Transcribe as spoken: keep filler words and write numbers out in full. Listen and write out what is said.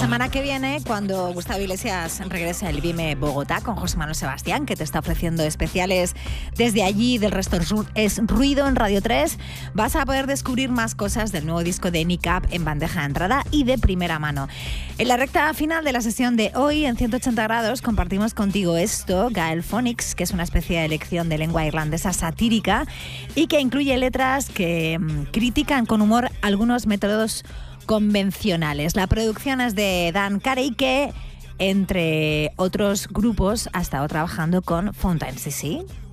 semana que viene, cuando Gustavo Iglesias regrese al Vime Bogotá con José Manuel Sebastián, que te está ofreciendo especiales desde allí del Resto es Ruido en Radio tres, vas a poder descubrir más cosas del nuevo disco de Nick Up en bandeja de entrada y de primera mano. En la recta final de la sesión de hoy, en ciento ochenta grados, compartimos contigo esto, Gael Phonics, que es una especie de lección de lengua irlandesa satírica y que incluye letras que mmm, critican con humor algunos métodos convencionales. La producción es de Dan Carey, que entre otros grupos ha estado trabajando con Fountain C C.